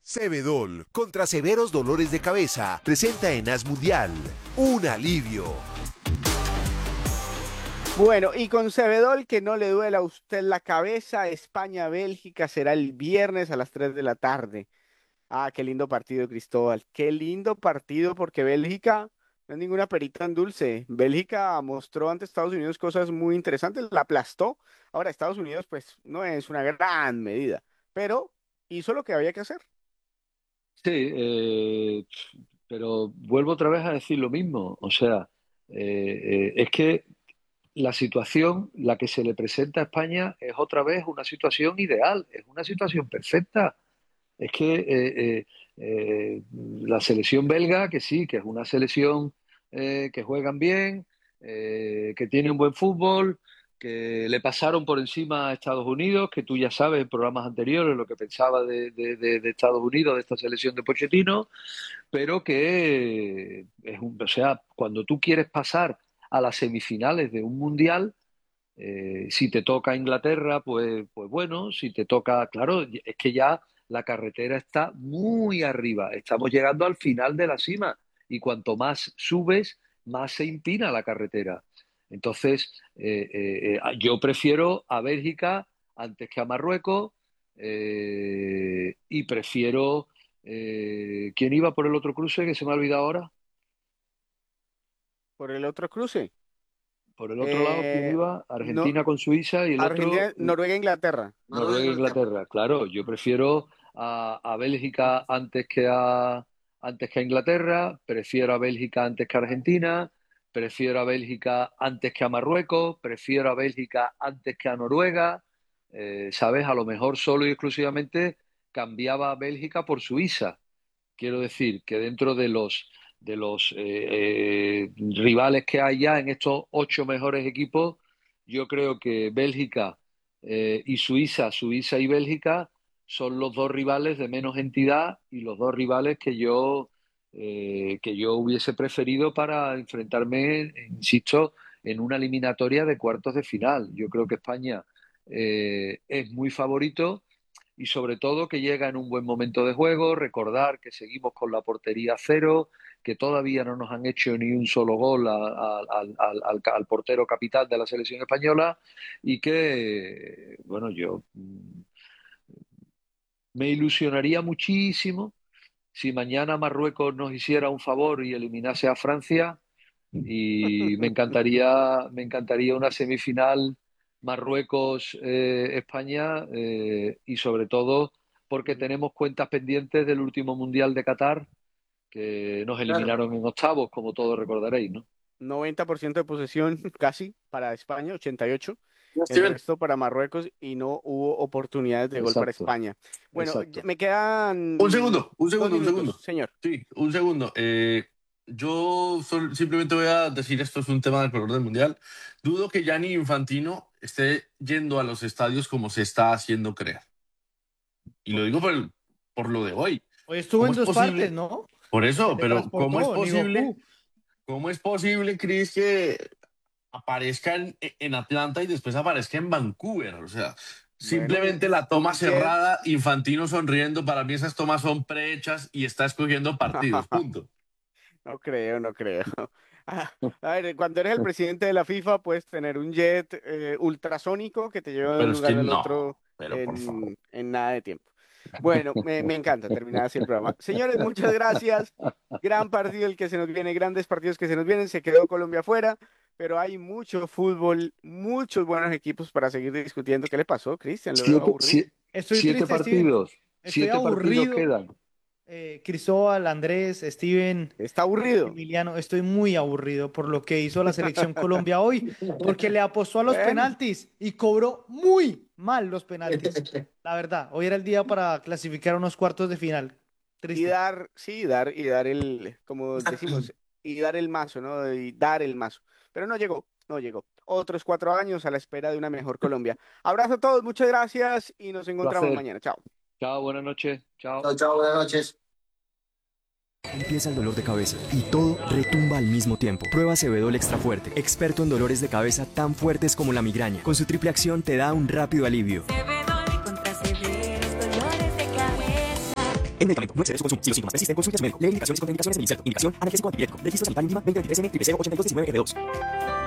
Cebedol, contra severos dolores de cabeza, presenta en AS Mundial un alivio. Bueno, y con Cebedol, que no le duela a usted la cabeza, España-Bélgica será el viernes a las 3 de la tarde. Ah, qué lindo partido, Cristóbal. Qué lindo partido, porque Bélgica no es ninguna perita en dulce. Bélgica mostró ante Estados Unidos cosas muy interesantes, la aplastó. Ahora, Estados Unidos, pues, no es una gran medida, pero hizo lo que había que hacer. Sí, pero vuelvo otra vez a decir lo mismo. O sea, es que la situación, la que se le presenta a España, es otra vez una situación ideal, es una situación perfecta. Es que la selección belga, que sí, que es una selección que juegan bien, que tiene un buen fútbol, que le pasaron por encima a Estados Unidos, que tú ya sabes en programas anteriores lo que pensaba de Estados Unidos, de esta selección de Pochettino, pero que o sea, cuando tú quieres pasar a las semifinales de un mundial, si te toca Inglaterra, pues bueno, si te toca, claro, es que ya la carretera está muy arriba, estamos llegando al final de la cima y cuanto más subes, más se empina la carretera. Entonces, yo prefiero a Bélgica antes que a Marruecos y prefiero... ¿quién iba por el otro cruce que se me ha olvidado ahora? Por el otro cruce. Por el otro lado, ¿quién Eh, iba? no, Argentina con Suiza y el otro Argentina, Noruega, Inglaterra. Noruega e Inglaterra. Claro, yo prefiero a Bélgica antes que a Inglaterra, prefiero a Bélgica antes que a Argentina, prefiero a Bélgica antes que a Marruecos, prefiero a Bélgica antes que a Noruega. ¿Sabes? A lo mejor solo y exclusivamente cambiaba a Bélgica por Suiza. Quiero decir que dentro de los rivales que hay ya en estos 8 mejores equipos, yo creo que Bélgica y Suiza y Bélgica son los dos rivales de menos entidad y los dos rivales que yo hubiese preferido para enfrentarme, insisto, en una eliminatoria de cuartos de final. Yo creo que España es muy favorito y sobre todo que llega en un buen momento de juego, recordar que seguimos con la portería cero, que todavía no nos han hecho ni un solo gol al portero capitán de la selección española y que, bueno, yo me ilusionaría muchísimo si mañana Marruecos nos hiciera un favor y eliminase a Francia y me encantaría una semifinal Marruecos-España y sobre todo porque tenemos cuentas pendientes del último Mundial de Qatar que nos Claro. eliminaron en octavos, como todos recordaréis, ¿no? 90% de posesión casi para España, 88%. Ya, El Steven. resto para Marruecos y no hubo oportunidades de gol para Exacto, España. Bueno, exacto. me quedan Un segundo, un 2 segundo, un minutos, segundo. señor. Sí, un segundo. Simplemente voy a decir esto es un tema del color del mundial. Dudo que Gianni Infantino esté yendo a los estadios como se está haciendo creer. Y lo digo por lo de hoy. Hoy estuvo ¿Cómo en es dos partes, posible? ¿no? Por Se eso, pero ¿cómo es teletransportó, ni posible? Goku. ¿Cómo es posible, Chris, que aparezca en Atlanta y después aparezca en Vancouver? O sea, Bueno, simplemente la toma un jet. cerrada, Infantino sonriendo. Para mí esas tomas son prehechas y está escogiendo partidos. Punto. No creo, no creo. Ah, a ver, cuando eres el presidente de la FIFA, puedes tener un jet ultrasónico que te lleva de un Pero es que lugar al otro no, pero por favor. en nada de tiempo. Bueno, me encanta terminar así el programa. Señores, muchas gracias. Gran partido el que se nos viene, grandes partidos que se nos vienen. Se quedó Colombia afuera, pero hay mucho fútbol, muchos buenos equipos para seguir discutiendo. ¿Qué le pasó, Cristian? Lo veo Siete, aburrido. sie- Estoy siete triste, Steven. partidos, Estoy 7 partidos aburrido. quedan. Cristóbal, Andrés, Steven, ¿Está aburrido? Emiliano, estoy muy aburrido por lo que hizo la selección Colombia hoy, porque le apostó a los Bueno, penaltis y cobró muy mal los penaltis. La verdad, hoy era el día para clasificar a unos cuartos de final. y Triste. dar, sí, y dar el, como decimos, y dar el mazo, ¿no? Y dar el mazo. Pero no llegó, no llegó. Otros 4 años a la espera de una mejor Colombia. Abrazo a todos, muchas gracias y nos encontramos Placer. mañana. Chao. Chao, buenas noches. Chao. Chao, chao, buenas noches. Empieza el dolor de cabeza y todo retumba al mismo tiempo. Prueba Cebedol Extra Fuerte, experto en dolores de cabeza tan fuertes como la migraña. Con su triple acción te da un rápido alivio. Cebedol contra severos dolores de cabeza. El medicamento no excede su consumo. Si los síntomas persisten, consulte a su médico. Lee indicaciones y contraindicaciones del inserto. Indicación: analgésico antipirético. Registro sanitario INVIMA 2023N 008219F2.